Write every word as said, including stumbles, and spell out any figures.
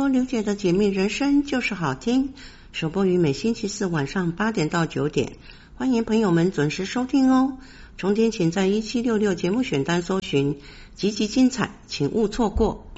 说刘姐的解密人生就是好听，首播于每星期四晚上八点到九点，欢迎朋友们准时收听哦。重点请在一七六六节目选单搜寻，集集精彩，请勿错过。